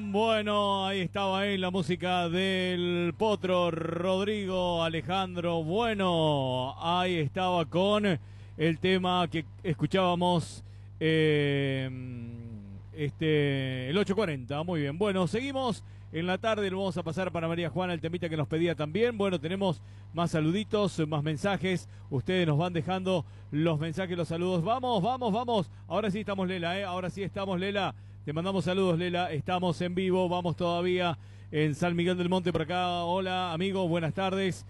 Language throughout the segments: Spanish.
Bueno, ahí estaba la música del Potro Rodrigo Alejandro. Bueno, ahí estaba con el tema que escuchábamos, el 840. Muy bien. Bueno, seguimos en la tarde. Lo vamos a pasar para María Juana, el temita que nos pedía también. Bueno, tenemos más saluditos, más mensajes. Ustedes nos van dejando los mensajes, los saludos. Vamos, vamos, vamos. Ahora sí estamos, Lela, Ahora sí estamos, Lela. Te mandamos saludos, Lela. Estamos en vivo. Vamos todavía en San Miguel del Monte por acá. Hola, amigos. Buenas tardes.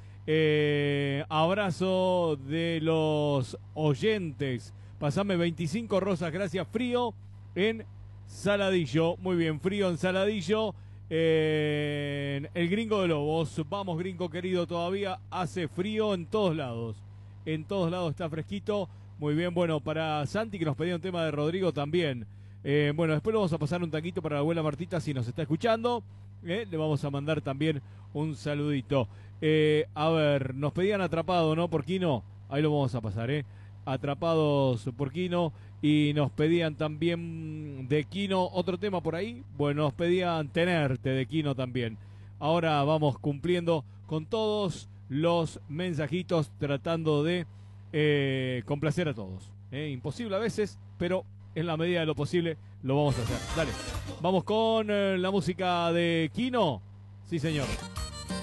Abrazo de los oyentes. Pasame 25 rosas. Gracias. Frío en Saladillo. Muy bien. Frío en Saladillo. El Gringo de Lobos. Vamos, Gringo querido. Todavía hace frío en todos lados. En todos lados está fresquito. Muy bien. Bueno, para Santi, que nos pedía un tema de Rodrigo también. Bueno, después le vamos a pasar un tanquito para la abuela Martita si nos está escuchando. Le vamos a mandar también un saludito. A ver, nos pedían Atrapado, ¿no? Por Quino. Ahí lo vamos a pasar, Atrapados por Quino. Y nos pedían también de Quino otro tema por ahí. Bueno, nos pedían Tenerte de Quino también. Ahora vamos cumpliendo con todos los mensajitos, tratando de complacer a todos. Imposible a veces, pero en la medida de lo posible lo vamos a hacer. Dale, vamos con la música de Quino. Sí, señor.